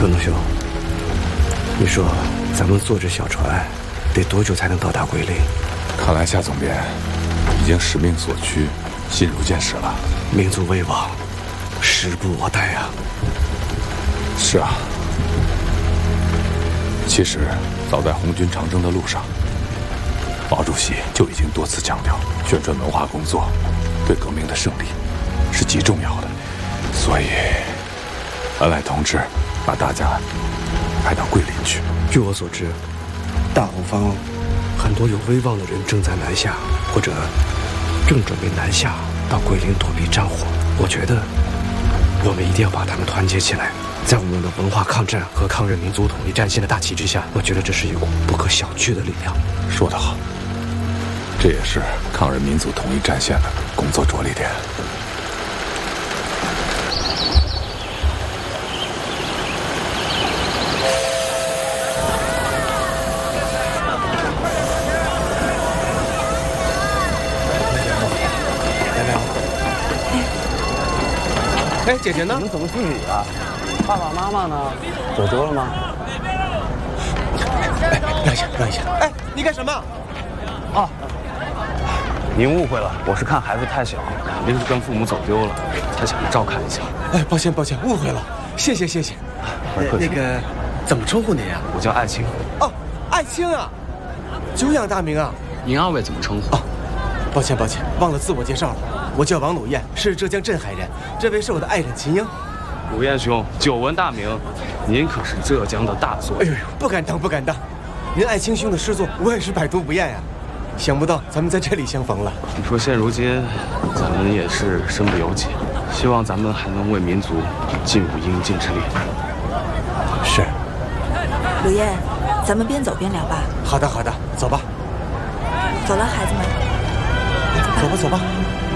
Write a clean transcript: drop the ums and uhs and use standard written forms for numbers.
可能兄，你说咱们坐着小船，得多久才能到达桂林？ 看来夏总编已经使命所趋，心如箭矢了。 民族危亡，时不我待啊！ 是啊，其实早在红军长征的路上，毛主席就已经多次强调，宣传文化工作对革命的胜利是极重要的。所以，恩来同志把大家派到桂林去。 据我所知，大后方很多有威望的人正在南下，或者正准备南下到桂林躲避战火。我觉得我们一定要把他们团结起来，在我们的文化抗战和抗日民族统一战线的大旗之下，我觉得这是一股不可小觑的力量。 说得好，这也是抗日民族统一战线的工作着力点。 哎，姐姐呢？ 你们怎么自己啊？爸爸妈妈呢？走丢了吗？ 哎，让一下，让一下。 哎，你干什么？ 啊，您误会了，我是看孩子太小，肯定是跟父母走丢了，才想着照看一下。 哎，抱歉，抱歉，误会了，谢谢，谢谢。 那个，怎么称呼您呀？ 我叫爱卿。 哦，爱卿啊，久仰大名啊。 您二位怎么称呼？ 哦，抱歉，抱歉，忘了自我介绍了。我叫王鲁彦，是浙江镇海人。这位是我的爱人秦英。 鲁彦兄，久闻大名，您可是浙江的大作。 哎呦，不敢当，不敢当。您爱卿兄的诗作，我也是百读不厌呀。想不到咱们在这里相逢了。 你说现如今，咱们也是身不由己，希望咱们还能为民族尽吾应尽之力。 是。 鲁彦，咱们边走边聊吧。 好的，好的，走吧。 走了，孩子们。 走吧，走吧。